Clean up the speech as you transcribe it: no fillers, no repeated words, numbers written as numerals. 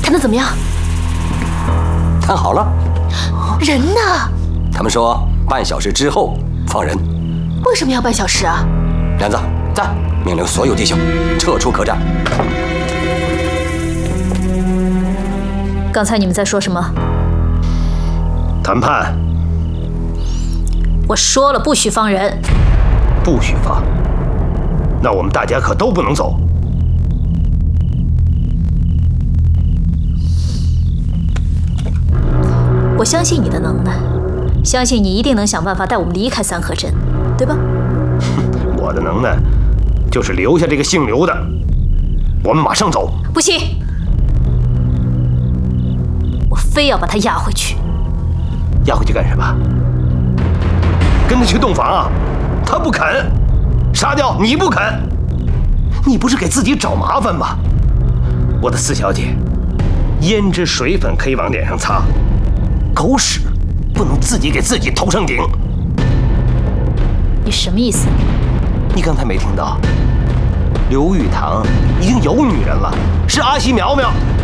谈得怎么样？ 谈好了。 人呢？ 他们说半小时之后放人。 为什么要半小时啊？ 梁子，在，命令所有弟兄撤出客栈。 刚才你们在说什么？ 谈判。 我说了，不许放人。 不许放。那我们大家可都不能走。 我相信你的能耐，相信你一定能想办法带我们离开三河镇，对吧？ 我的能耐就是留下这个姓刘的，我们马上走。 不行，我非要把他押回去。 押回去干什么？跟他去洞房啊？他不肯，杀掉你不肯，你不是给自己找麻烦吗？我的四小姐，胭脂水粉可以往脸上擦，狗屎不能自己给自己头上顶。 你什么意思？ 你刚才没听到？刘玉堂已经有女人了，是阿西苗苗。